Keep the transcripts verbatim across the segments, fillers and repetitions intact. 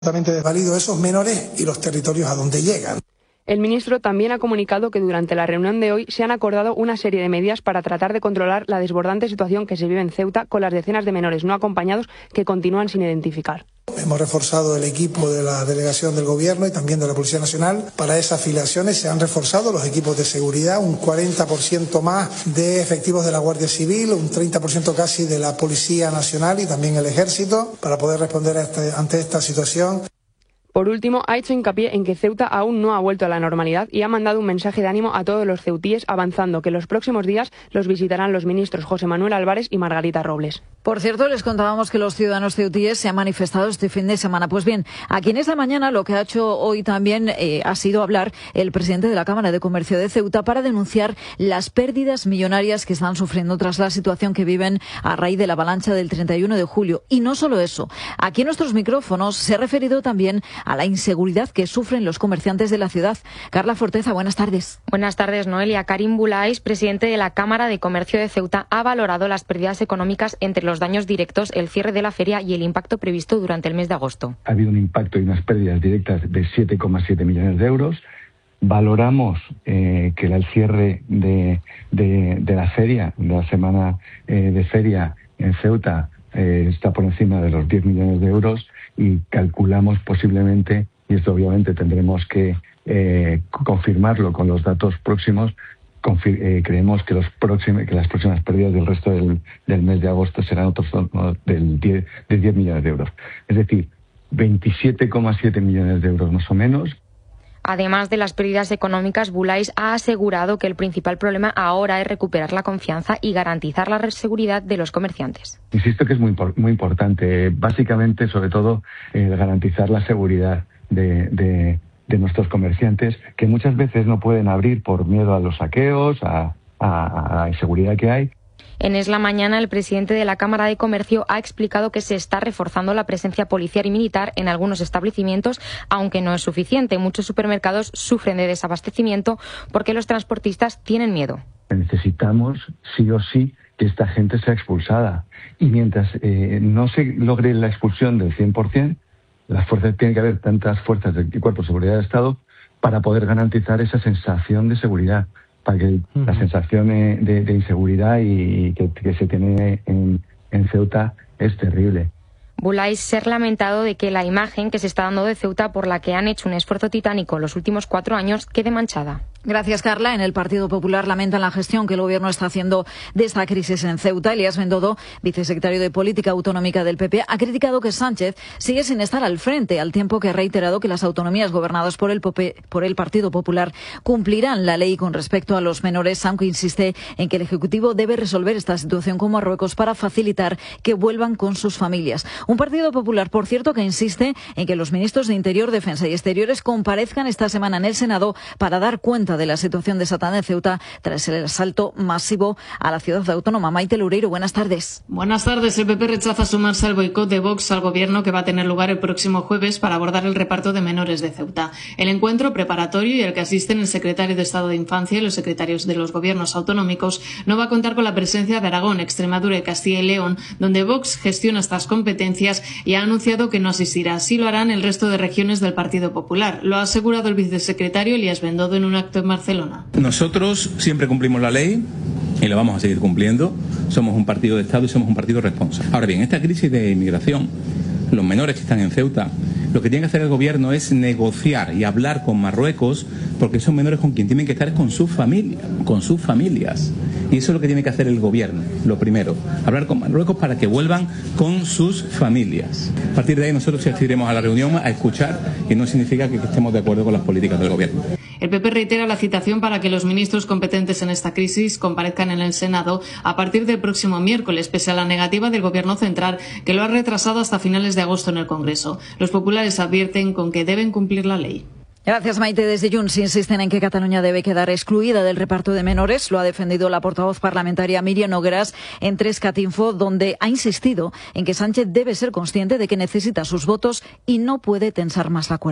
Completamente desvalido esos menores y los territorios a donde llegan. El ministro también ha comunicado que durante la reunión de hoy se han acordado una serie de medidas para tratar de controlar la desbordante situación que se vive en Ceuta con las decenas de menores no acompañados que continúan sin identificar. Hemos reforzado el equipo de la delegación del Gobierno y también de la Policía Nacional. Para esas afiliaciones se han reforzado los equipos de seguridad, un cuarenta por ciento más de efectivos de la Guardia Civil, un treinta por ciento casi de la Policía Nacional y también el Ejército para poder responder a este, ante esta situación. Por último, ha hecho hincapié en que Ceuta aún no ha vuelto a la normalidad y ha mandado un mensaje de ánimo a todos los ceutíes, avanzando que los próximos días los visitarán los ministros José Manuel Álvarez y Margarita Robles. Por cierto, les contábamos que los ciudadanos ceutíes se han manifestado este fin de semana. Pues bien, aquí en esta mañana lo que ha hecho hoy también eh, ha sido hablar el presidente de la Cámara de Comercio de Ceuta para denunciar las pérdidas millonarias que están sufriendo tras la situación que viven a raíz de la avalancha del treinta y uno de julio. Y no solo eso, aquí en nuestros micrófonos se ha referido también a la inseguridad que sufren los comerciantes de la ciudad. Carla Forteza, buenas tardes. Buenas tardes, Noelia. Karim Bulais, presidente de la Cámara de Comercio de Ceuta, ha valorado las pérdidas económicas entre los daños directos, el cierre de la feria y el impacto previsto durante el mes de agosto. Ha habido un impacto y unas pérdidas directas de siete coma siete millones de euros. Valoramos eh, que el cierre de, de, de la feria, de la semana eh, de feria en Ceuta, eh, está por encima de los diez millones de euros. Y calculamos posiblemente, y esto obviamente tendremos que eh, confirmarlo con los datos próximos, confir eh, creemos que, los próximos, que las próximas pérdidas del resto del, del mes de agosto serán otros no, del diez, de diez millones de euros. Es decir, veintisiete coma siete millones de euros más o menos. Además de las pérdidas económicas, Bulais ha asegurado que el principal problema ahora es recuperar la confianza y garantizar la seguridad de los comerciantes. Insisto que es muy, muy importante, básicamente, sobre todo, eh, garantizar la seguridad de, de, de nuestros comerciantes, que muchas veces no pueden abrir por miedo a los saqueos, a, a, a la inseguridad que hay. En Es la Mañana, el presidente de la Cámara de Comercio ha explicado que se está reforzando la presencia policial y militar en algunos establecimientos, aunque no es suficiente. Muchos supermercados sufren de desabastecimiento porque los transportistas tienen miedo. Necesitamos, sí o sí, que esta gente sea expulsada. Y mientras eh, no se logre la expulsión del cien por ciento, las fuerzas, tiene que haber tantas fuerzas del Cuerpo de Seguridad del Estado para poder garantizar esa sensación de seguridad. Para que uh-huh. la sensación de, de, de inseguridad y que, que se tiene en, en Ceuta es terrible. Bulais se ha lamentado de que la imagen que se está dando de Ceuta, por la que han hecho un esfuerzo titánico los últimos cuatro años, quede manchada. Gracias, Carla. En el Partido Popular lamentan la gestión que el Gobierno está haciendo de esta crisis en Ceuta. Elías Bendodo, vicesecretario de Política Autonómica del P P, ha criticado que Sánchez sigue sin estar al frente, al tiempo que ha reiterado que las autonomías gobernadas por el, P P, por el Partido Popular cumplirán la ley con respecto a los menores, aunque insiste en que el Ejecutivo debe resolver esta situación con Marruecos para facilitar que vuelvan con sus familias. Un Partido Popular, por cierto, que insiste en que los ministros de Interior, Defensa y Exteriores comparezcan esta semana en el Senado para dar cuenta de la situación desatada en Ceuta tras el asalto masivo a la ciudad autónoma. Maite Loureiro, buenas tardes. Buenas tardes. El P P rechaza sumarse al boicot de Vox al Gobierno que va a tener lugar el próximo jueves para abordar el reparto de menores de Ceuta. El encuentro preparatorio y al que asisten el secretario de Estado de Infancia y los secretarios de los gobiernos autonómicos no va a contar con la presencia de Aragón, Extremadura y Castilla y León, donde Vox gestiona estas competencias y ha anunciado que no asistirá. Así lo harán el resto de regiones del Partido Popular. Lo ha asegurado el vicesecretario Elías Bendodo en un acto en Barcelona. Nosotros siempre cumplimos la ley y la vamos a seguir cumpliendo. Somos un partido de Estado y somos un partido responsable. Ahora bien, esta crisis de inmigración, los menores que están en Ceuta, lo que tiene que hacer el Gobierno es negociar y hablar con Marruecos, porque esos menores con quien tienen que estar es con sus familias, con sus familias. Y eso es lo que tiene que hacer el Gobierno, lo primero, hablar con Marruecos para que vuelvan con sus familias. A partir de ahí nosotros asistiremos a la reunión a escuchar, y no significa que estemos de acuerdo con las políticas del Gobierno. El P P reitera la citación para que los ministros competentes en esta crisis comparezcan en el Senado a partir del próximo miércoles, pese a la negativa del Gobierno central, que lo ha retrasado hasta finales de agosto en el Congreso. Los populares advierten con que deben cumplir la ley. Gracias, Maite. Desde Junts insisten en que Cataluña debe quedar excluida del reparto de menores. Lo ha defendido la portavoz parlamentaria Míriam Nogueras en tres Catinfo, donde ha insistido en que Sánchez debe ser consciente de que necesita sus votos y no puede tensar más la cuerda.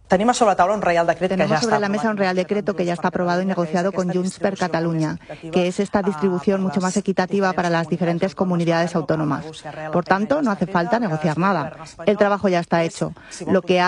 Tenemos sobre la tabla un Real Decreto Tenemos que ya sobre está la mesa un Real Decreto que ya está aprobado y negociado con Junts per Catalunya, que es esta distribución mucho más equitativa para las diferentes comunidades autónomas. Por tanto, no hace falta negociar nada. El trabajo ya está hecho. Lo que